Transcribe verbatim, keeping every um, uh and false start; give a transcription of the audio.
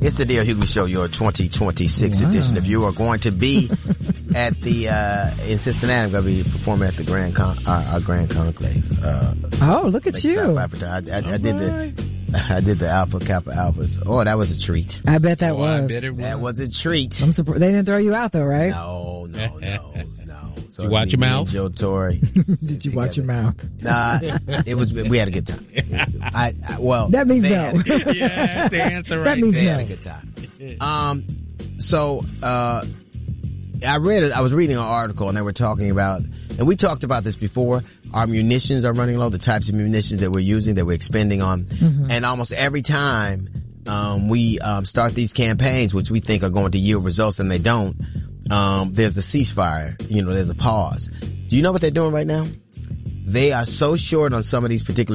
It's the Dale Hughley Show, your twenty twenty-six wow. edition. If you are going to be at the, uh, in Cincinnati, I'm going to be performing at the Grand Con, our, our Grand Conclave. Uh, oh, look at you. I, I, I did the, I did the Alpha Kappa Alphas. Oh, that was a treat. I bet that oh, was. I bet it was. That was a treat. I'm surprised they didn't throw you out though, right? No, no, no, no. So you watch your mouth? Joe Torre. Did you watch your mouth? Nah, it was, we had a good time. I, I well. That means no. Yeah, that's the answer right That means they no. had a good time. Um, so, uh, I read it, I was reading an article and they were talking about, and we talked about this before, our munitions are running low, the types of munitions that we're using, that we're expending on. Mm-hmm. And almost every time, um, we, um, start these campaigns, which we think are going to yield results and they don't, um, there's a ceasefire, you know, there's a pause. Do you know what they're doing right now? They are so short on some of these particular